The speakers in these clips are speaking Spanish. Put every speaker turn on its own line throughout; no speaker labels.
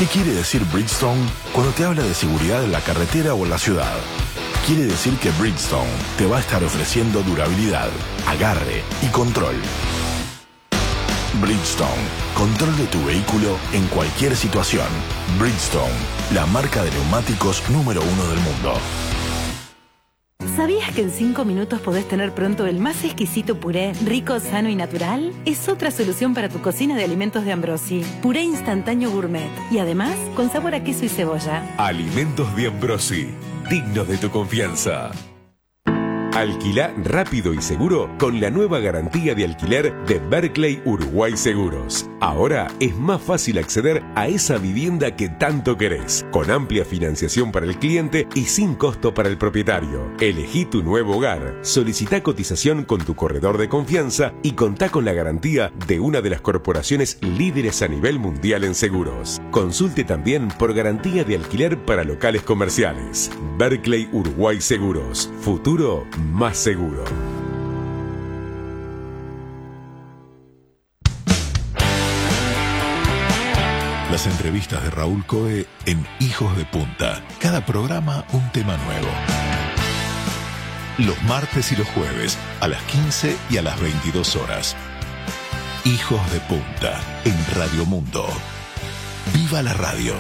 ¿Qué quiere decir Bridgestone cuando te habla de seguridad en la carretera o en la ciudad? Quiere decir que Bridgestone te va a estar ofreciendo durabilidad, agarre y control. Bridgestone, control de tu vehículo en cualquier situación. Bridgestone, la marca de neumáticos número 1 del mundo.
¿Sabías que en 5 minutos podés tener pronto el más exquisito puré, rico, sano y natural? Es otra solución para tu cocina de alimentos de Ambrosi. Puré instantáneo gourmet. Y además, con sabor a queso y cebolla.
Alimentos de Ambrosi. Dignos de tu confianza. Alquilá rápido y seguro con la nueva garantía de alquiler de Berkeley Uruguay Seguros. Ahora es más fácil acceder a esa vivienda que tanto querés, con amplia financiación para el cliente y sin costo para el propietario. Elegí tu nuevo hogar, solicitá cotización con tu corredor de confianza y contá con la garantía de una de las corporaciones líderes a nivel mundial en seguros. Consulte también por garantía de alquiler para locales comerciales. Berkeley Uruguay Seguros. Futuro más seguro.
Las entrevistas de Raúl Coe en Hijos de Punta. Cada programa un tema nuevo. Los martes y los jueves a las 15 y a las 22 horas. Hijos de Punta en Radio Mundo. ¡Viva la radio!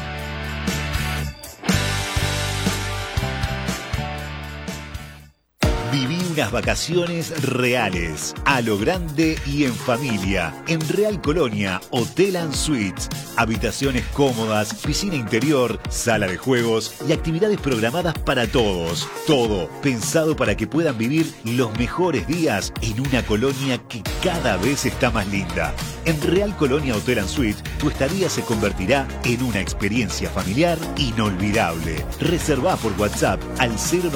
Viví unas vacaciones reales, a lo grande y en familia, en Real Colonia, Hotel & Suites. Habitaciones cómodas, piscina interior, sala de juegos y actividades programadas para todos. Todo pensado para que puedan vivir los mejores días en una colonia que cada vez está más linda. En Real Colonia Hotel & Suites, tu estadía se convertirá en una experiencia familiar inolvidable. Reservá por WhatsApp al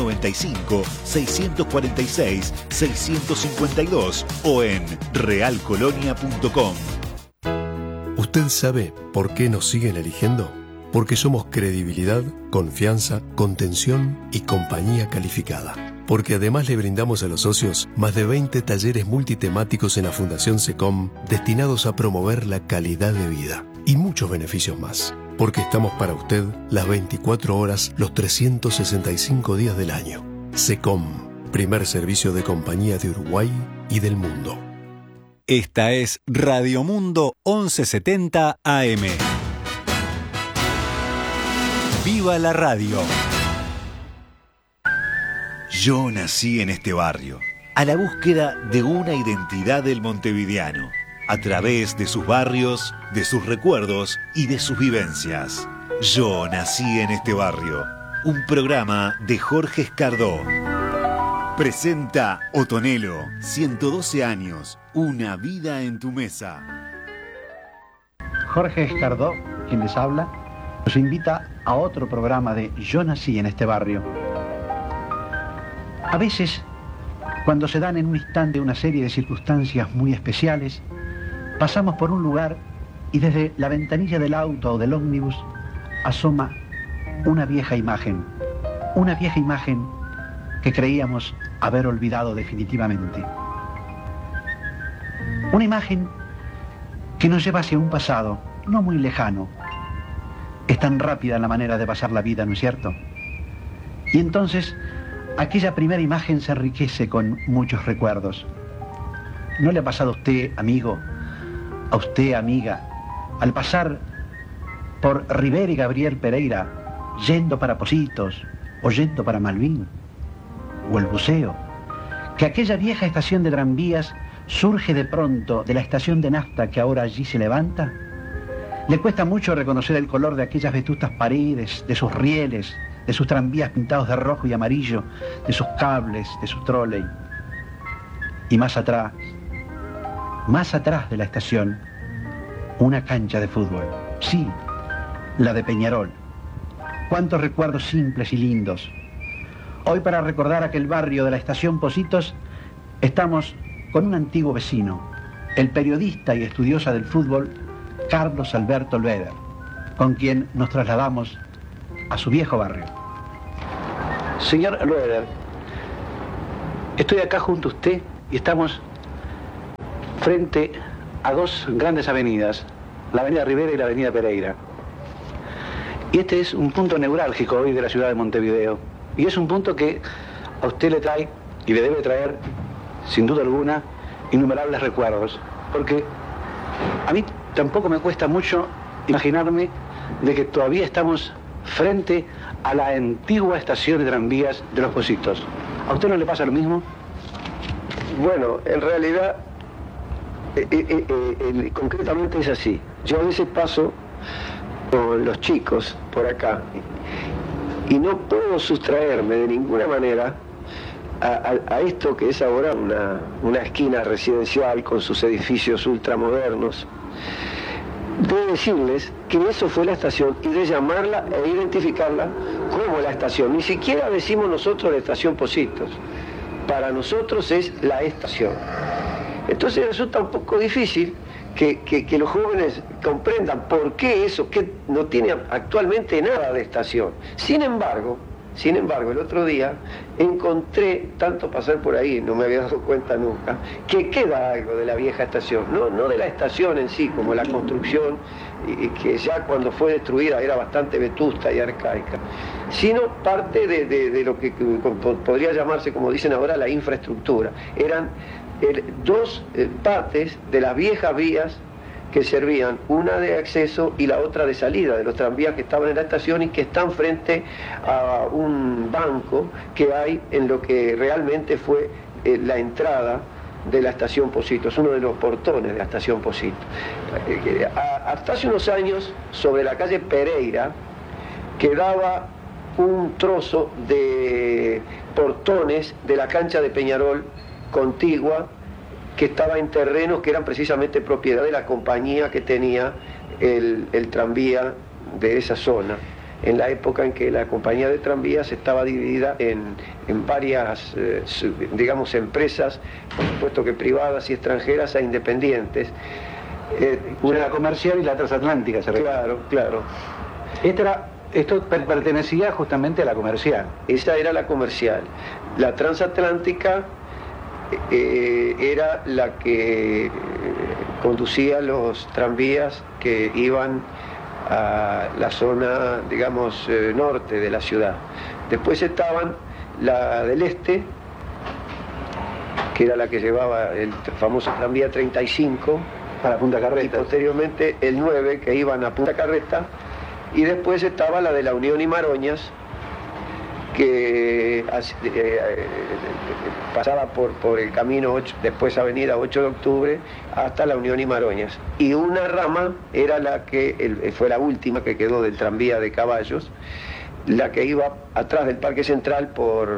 095-646-652 o en realcolonia.com.
¿Usted sabe por qué nos siguen eligiendo? Porque somos credibilidad, confianza, contención y compañía calificada. Porque además le brindamos a los socios más de 20 talleres multitemáticos en la Fundación SECOM destinados a promover la calidad de vida y muchos beneficios más. Porque estamos para usted las 24 horas, los 365 días del año. SECOM, primer servicio de compañía de Uruguay y del mundo.
Esta es Radio Mundo 1170 AM. ¡Viva la radio!
Yo nací en este barrio, a la búsqueda de una identidad del montevideano, a través de sus barrios, de sus recuerdos y de sus vivencias. Yo nací en este barrio, un programa de Jorge Escardó. Presenta Otonelo, 112 años, una vida en tu mesa.
Jorge Escardó, quien les habla, nos invita a otro programa de Yo nací en este barrio. A veces, cuando se dan en un instante una serie de circunstancias muy especiales, pasamos por un lugar y desde la ventanilla del auto o del ómnibus asoma una vieja imagen que creíamos haber olvidado definitivamente. Una imagen que nos lleva hacia un pasado no muy lejano. Es tan rápida la manera de pasar la vida, ¿no es cierto? Y entonces, aquella primera imagen se enriquece con muchos recuerdos. ¿No le ha pasado a usted, amigo, a usted, amiga, al pasar por Rivera y Gabriel Pereira, yendo para Pocitos, o yendo para Malvin, o el Buceo, que aquella vieja estación de tranvías surge de pronto de la estación de nafta que ahora allí se levanta? Le cuesta mucho reconocer el color de aquellas vetustas paredes, de sus rieles, de sus tranvías pintados de rojo y amarillo, de sus cables, de sus troley. Y más atrás de la estación, una cancha de fútbol. Sí, la de Peñarol. Cuántos recuerdos simples y lindos. Hoy, para recordar aquel barrio de la estación Pocitos, estamos con un antiguo vecino, el periodista y estudiosa del fútbol, Carlos Alberto Loeder, con quien nos trasladamos a su viejo barrio. Señor Loeder, estoy acá junto a usted y estamos frente a dos grandes avenidas, la avenida Rivera y la avenida Pereira. Y este es un punto neurálgico hoy de la ciudad de Montevideo. Y es un punto que a usted le trae y le debe traer, sin duda alguna, innumerables recuerdos. Porque a mí tampoco me cuesta mucho imaginarme de que todavía estamos frente a la antigua estación de tranvías de Los Pocitos. ¿A usted no le pasa lo mismo?
Bueno, en realidad, concretamente es así. Yo a veces paso con los chicos por acá y no puedo sustraerme de ninguna manera a esto que es ahora una esquina residencial con sus edificios ultramodernos, de decirles que eso fue la estación y de llamarla e identificarla como la estación. Ni siquiera decimos nosotros la estación Pocitos. Para nosotros es la estación. Entonces resulta un poco difícil que los jóvenes comprendan por qué eso, que no tiene actualmente nada de estación. Sin embargo, el otro día encontré, tanto pasar por ahí, no me había dado cuenta nunca, que queda algo de la vieja estación, no de la estación en sí, como la construcción, que ya cuando fue destruida era bastante vetusta y arcaica, sino parte de lo que podría llamarse, como dicen ahora, la infraestructura. Eran dos partes de las viejas vías que servían, una de acceso y la otra de salida de los tranvías que estaban en la estación y que están frente a un banco que hay en lo que realmente fue la entrada de la estación Pocitos, uno de los portones de la estación Pocitos. Hasta hace unos años, sobre la calle Pereira, quedaba un trozo de portones de la cancha de Peñarol contigua, que estaba en terrenos que eran precisamente propiedad de la compañía que tenía el tranvía de esa zona, en la época en que la compañía de tranvías estaba dividida en varias, digamos, empresas, por supuesto que privadas y extranjeras e independientes.
La comercial y la transatlántica, se refiere.
Claro.
Esto pertenecía justamente a la comercial.
Esa era la comercial. La transatlántica era la que conducía los tranvías que iban a la zona, digamos, norte de la ciudad. Después estaban la del este, que era la que llevaba el famoso tranvía 35
para Punta Carreta,
y posteriormente el 9, que iban a Punta Carreta, y después estaba la de la Unión y Maroñas, que pasaba por el camino 8, después avenida 8 de octubre, hasta la Unión y Maroñas. Y una rama era la que fue la última que quedó del tranvía de caballos, la que iba atrás del Parque Central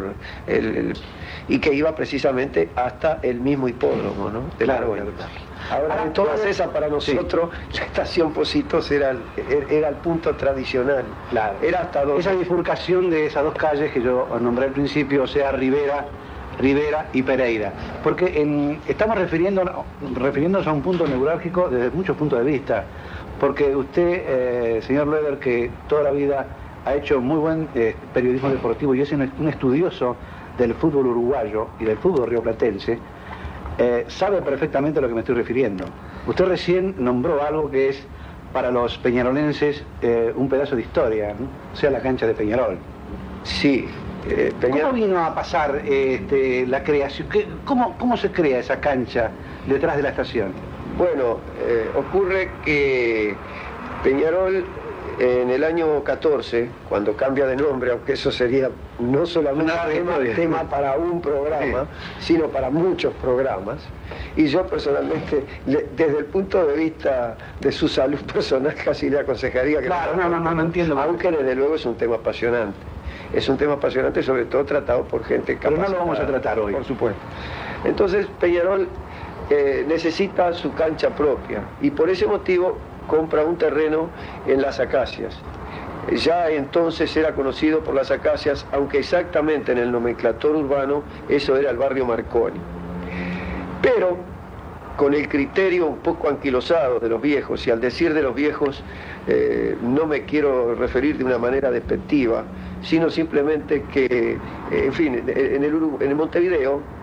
y que iba precisamente hasta el mismo hipódromo, ¿no? De Maroñas. Ahora, todas esas para nosotros, sí, la estación Pocitos era el punto tradicional.
Claro.
Era hasta donde...
Esa bifurcación de esas dos calles que yo nombré al principio, o sea, Rivera y Pereira. Porque estamos refiriéndonos a un punto neurálgico desde muchos puntos de vista. Porque usted, señor Loewer, que toda la vida ha hecho muy buen periodismo deportivo y es un estudioso del fútbol uruguayo y del fútbol rioplatense, sabe perfectamente a lo que me estoy refiriendo. Usted recién nombró algo que es para los peñarolenses un pedazo de historia, ¿no? O sea, la cancha de Peñarol.
Sí.
¿Cómo vino a pasar la creación? ¿Cómo se crea esa cancha detrás de la estación?
Bueno, ocurre que Peñarol en el año 14, cuando cambia de nombre, aunque eso sería no solamente un tema para un programa, sí, sino para muchos programas, y yo personalmente, desde el punto de vista de su salud personal, casi le aconsejaría que...
Claro, no entiendo.
Aunque desde luego es un tema apasionante. Es un tema apasionante, sobre todo tratado por gente capacitada.
Pero no lo vamos a tratar hoy.
Por supuesto. Entonces, Peñarol necesita su cancha propia, y por ese motivo compra un terreno en Las Acacias. Ya entonces era conocido por Las Acacias, aunque exactamente en el nomenclator urbano eso era el barrio Marconi. Pero con el criterio un poco anquilosado de los viejos, y al decir de los viejos no me quiero referir de una manera despectiva, sino simplemente que, en fin, en el Montevideo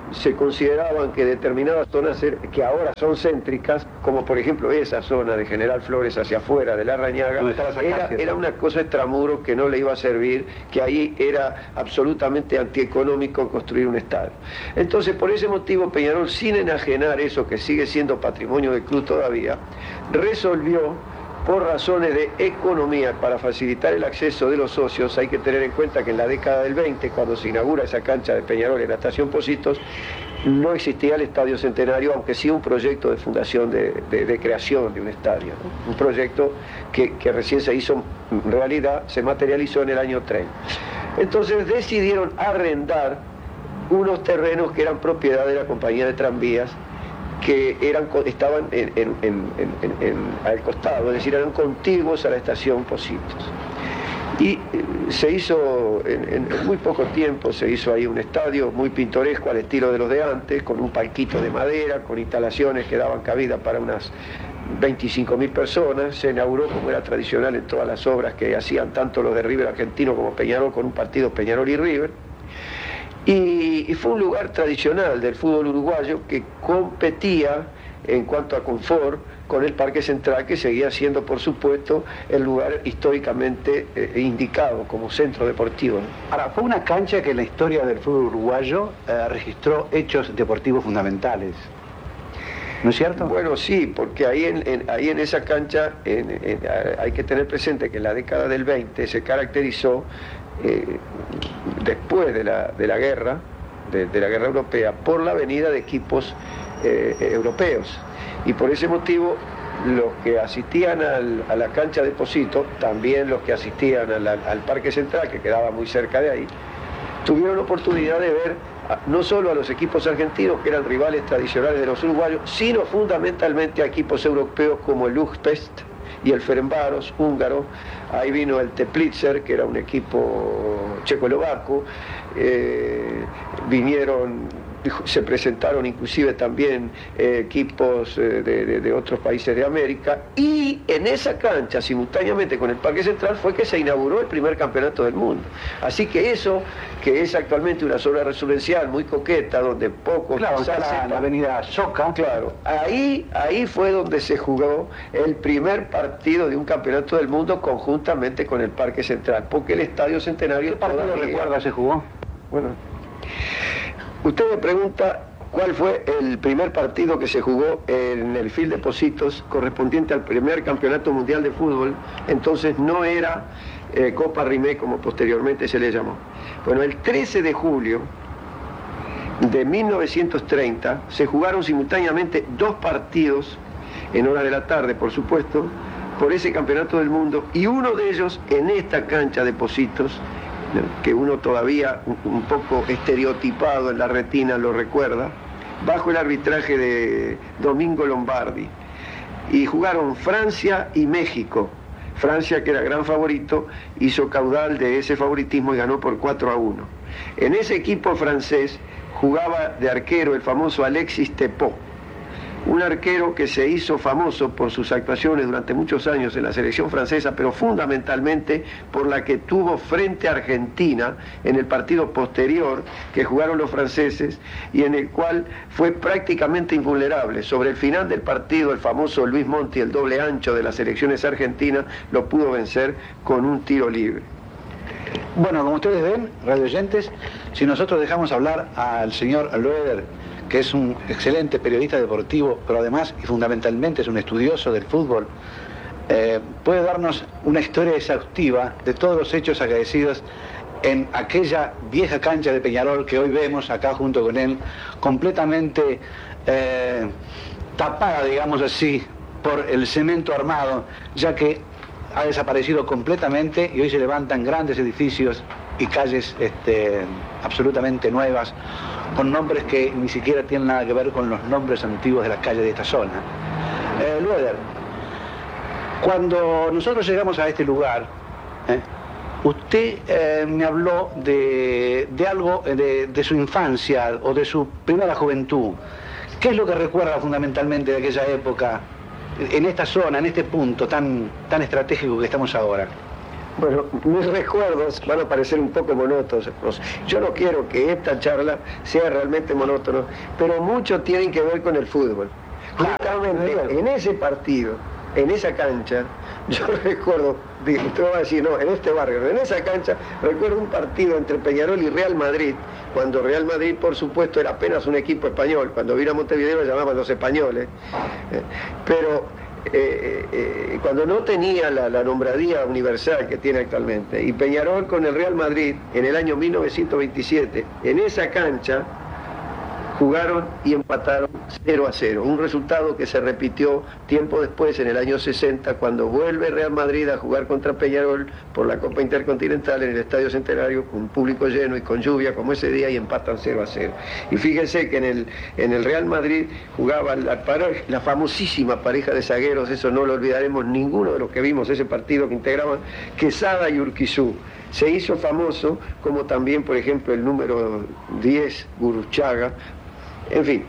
se consideraban que determinadas zonas que ahora son céntricas, como por ejemplo esa zona de General Flores hacia afuera de la Rañaga, era una cosa extramuro que no le iba a servir, que ahí era absolutamente antieconómico construir un estadio. Entonces, por ese motivo, Peñarol, sin enajenar eso que sigue siendo patrimonio del club todavía, resolvió, por razones de economía, para facilitar el acceso de los socios. Hay que tener en cuenta que en la década del 20, cuando se inaugura esa cancha de Peñarol en la Estación Pocitos, no existía el Estadio Centenario, aunque sí un proyecto de fundación de creación de un estadio, ¿no? Un proyecto que recién se hizo realidad, se materializó en el año 30. Entonces decidieron arrendar unos terrenos que eran propiedad de la compañía de tranvías, que estaban al costado, es decir, eran contiguos a la estación Pocitos. Y se hizo, en muy poco tiempo, se hizo ahí un estadio muy pintoresco al estilo de los de antes, con un palquito de madera, con instalaciones que daban cabida para unas 25.000 personas. Se inauguró, como era tradicional en todas las obras que hacían tanto los de River Argentino como Peñarol, con un partido Peñarol y River. Y fue un lugar tradicional del fútbol uruguayo que competía en cuanto a confort con el Parque Central, que seguía siendo, por supuesto, el lugar históricamente indicado como centro deportivo, ¿no?
Ahora, fue una cancha que en la historia del fútbol uruguayo registró hechos deportivos fundamentales, ¿no es cierto?
Bueno, sí, porque ahí en esa cancha hay que tener presente que en la década del 20 se caracterizó, después de la guerra, de la guerra europea, por la venida de equipos europeos. Y por ese motivo, los que asistían a la cancha de Pocitos, también los que asistían al Parque Central, que quedaba muy cerca de ahí, tuvieron oportunidad de ver no solo a los equipos argentinos, que eran rivales tradicionales de los uruguayos, sino fundamentalmente a equipos europeos como el Újpest y el Ferencváros húngaro. Ahí vino el Teplitzer, que era un equipo checoslovaco. Se presentaron inclusive también equipos de otros países de América, y en esa cancha, simultáneamente con el Parque Central, fue que se inauguró el primer campeonato del mundo. Así que eso, que es actualmente una zona residencial muy coqueta, donde pocos...
Claro, está la avenida Soca.
Claro, ahí fue donde se jugó el primer partido de un campeonato del mundo conjuntamente con el Parque Central, porque el Estadio Centenario...
¿Qué partido recuerda se jugó?
Bueno, usted me pregunta cuál fue el primer partido que se jugó en el FIL de Pocitos correspondiente al primer campeonato mundial de fútbol. Entonces no era Copa Rimé, como posteriormente se le llamó. Bueno, el 13 de julio de 1930 se jugaron simultáneamente dos partidos, en horas de la tarde, por supuesto, por ese campeonato del mundo, y uno de ellos en esta cancha de Pocitos, que uno todavía un poco estereotipado en la retina lo recuerda, bajo el arbitraje de Domingo Lombardi. Y jugaron Francia y México. Francia, que era gran favorito, hizo caudal de ese favoritismo y ganó por 4-1. En ese equipo francés jugaba de arquero el famoso Alexis Tepot, un arquero que se hizo famoso por sus actuaciones durante muchos años en la selección francesa, pero fundamentalmente por la que tuvo frente a Argentina en el partido posterior que jugaron los franceses, y en el cual fue prácticamente invulnerable. Sobre el final del partido, el famoso Luis Monti, el doble ancho de las selecciones argentinas, lo pudo vencer con un tiro libre.
Bueno, como ustedes ven, radioyentes, si nosotros dejamos hablar al señor Loeder, que es un excelente periodista deportivo, pero además y fundamentalmente es un estudioso del fútbol, puede darnos una historia exhaustiva de todos los hechos acaecidos en aquella vieja cancha de Peñarol que hoy vemos acá junto con él, completamente tapada, digamos así, por el cemento armado, ya que ha desaparecido completamente y hoy se levantan grandes edificios y calles absolutamente nuevas, con nombres que ni siquiera tienen nada que ver con los nombres antiguos de las calles de esta zona. Loeder, cuando nosotros llegamos a este lugar, usted me habló de algo de su infancia o de su primera juventud. ¿Qué es lo que recuerda fundamentalmente de aquella época, en esta zona, en este punto tan estratégico que estamos ahora?
Bueno, mis recuerdos van a parecer un poco monótonos. Yo no quiero que esta charla sea realmente monótona, pero mucho tienen que ver con el fútbol. Justamente en ese partido, en esa cancha, yo recuerdo, te voy a decir, no, en este barrio, en esa cancha, recuerdo un partido entre Peñarol y Real Madrid, cuando Real Madrid, por supuesto, era apenas un equipo español. Cuando vino a Montevideo lo llamaban los españoles. Pero cuando no tenía la nombradía universal que tiene actualmente, y Peñarol con el Real Madrid en el año 1927, en esa cancha jugaron y empataron 0-0, un resultado que se repitió tiempo después, en el año 60, cuando vuelve Real Madrid a jugar contra Peñarol por la Copa Intercontinental en el Estadio Centenario, con público lleno y con lluvia como ese día, y empatan 0-0. Y fíjense que en el Real Madrid jugaba la famosísima pareja de zagueros, eso no lo olvidaremos ninguno de los que vimos ese partido, que integraban Quesada y Urquizú. Se hizo famoso, como también, por ejemplo, el número 10, Gurruchaga. En fin,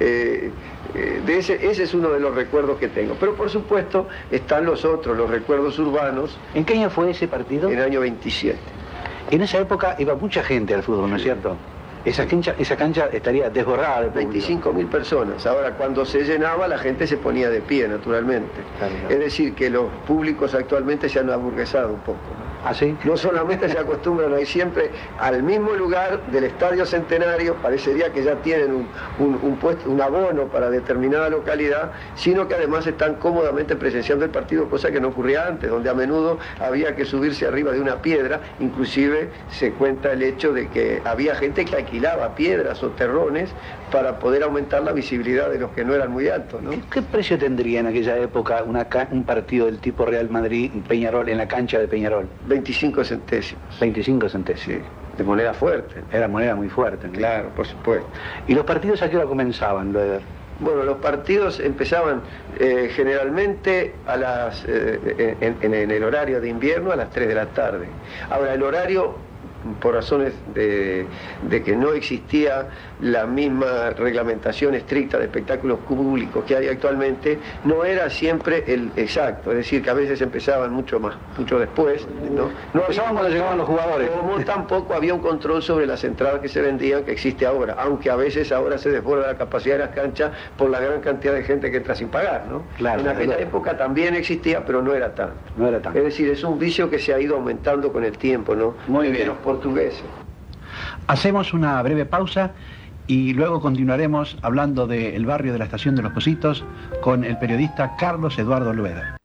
ese es uno de los recuerdos que tengo. Pero por supuesto están los otros, los recuerdos urbanos.
¿En qué año fue ese partido?
En el año 27.
En esa época iba mucha gente al fútbol, ¿no es cierto? Esa cancha estaría desbordada de público.
25.000 personas. Ahora, cuando se llenaba, la gente se ponía de pie, naturalmente. Claro. Es decir, que los públicos actualmente se han aburguesado un poco, ¿no?
¿Ah, sí?
No solamente se acostumbran a ir siempre al mismo lugar del Estadio Centenario, parecería que ya tienen un abono para determinada localidad, sino que además están cómodamente presenciando el partido, cosa que no ocurría antes, donde a menudo había que subirse arriba de una piedra. Inclusive se cuenta el hecho de que había gente que alquilaba piedras o terrones para poder aumentar la visibilidad de los que no eran muy altos, ¿no?
¿Qué precio tendría en aquella época un partido del tipo Real Madrid-Peñarol en la cancha de Peñarol?
25 centésimos.
25 centésimos.
Sí, de moneda fuerte.
Era moneda muy fuerte, ¿no?
Claro, por supuesto.
¿Y los partidos a qué hora comenzaban, Loeder?
Bueno, los partidos empezaban generalmente a en el horario de invierno a las 3 de la tarde. Ahora, el horario, por razones de que no existía la misma reglamentación estricta de espectáculos públicos que hay actualmente, no era siempre el exacto, es decir, que a veces empezaban mucho después, no
empezaban cuando llegaban los jugadores.
Como tampoco había un control sobre las entradas que se vendían, que existe ahora, aunque a veces ahora se desborda la capacidad de las canchas por la gran cantidad de gente que entra sin pagar, ¿no?
Claro,
en aquella época también existía, pero no era tanto.
No era tanto.
Es decir, es un vicio que se ha ido aumentando con el tiempo, ¿no?
Muy bien.
Los portugueses.
Hacemos una breve pausa y luego continuaremos hablando del barrio de la Estación de los Pocitos con el periodista Carlos Eduardo Loeder.